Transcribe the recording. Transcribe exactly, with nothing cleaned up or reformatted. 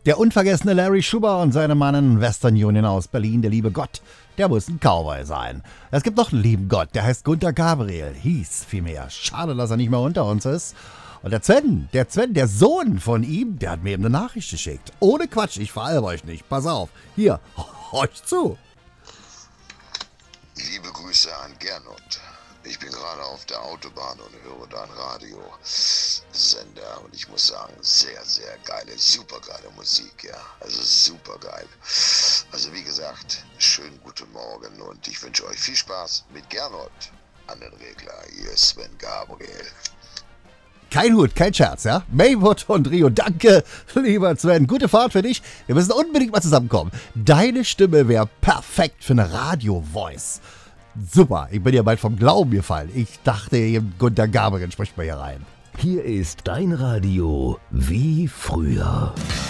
Der unvergessene Larry Schuber und seine Mannen Western Union aus Berlin, der liebe Gott, der muss ein Cowboy sein. Es gibt noch einen lieben Gott, der heißt Gunter Gabriel, hieß vielmehr. Schade, dass er nicht mehr unter uns ist. Und der Sven, der Sven, der Sohn von ihm, der hat mir eben eine Nachricht geschickt. Ohne Quatsch, ich veralbe euch nicht. Pass auf, hier, horcht zu. Liebe Grüße an Gernot. Ich bin gerade auf der Autobahn und höre deinen Radiosender und ich muss sagen, sehr, sehr geile, super geile Musik, ja. Also super geil. Also wie gesagt, schönen guten Morgen und ich wünsche euch viel Spaß mit Gernot an den Regler. Hier ist Sven Gabriel. Kein Hut, kein Scherz, ja? Maywood und Rio, danke, lieber Sven. Gute Fahrt für dich. Wir müssen unbedingt mal zusammenkommen. Deine Stimme wäre perfekt für eine Radio-Voice. Super, ich bin ja bald vom Glauben gefallen. Ich dachte, Gunter Gabriel spricht mal hier rein. Hier ist dein Radio wie früher.